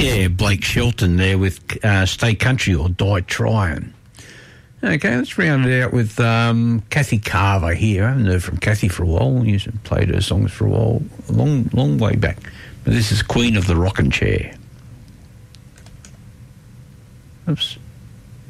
Yeah, Blake Shelton there with Stay Country or Die Tryin'. Okay, let's round it out with Kathy Carver here. I haven't heard from Kathy for a while. Used to played her songs for a while, a long way back. But this is Queen of the Rockin' Chair. Oops.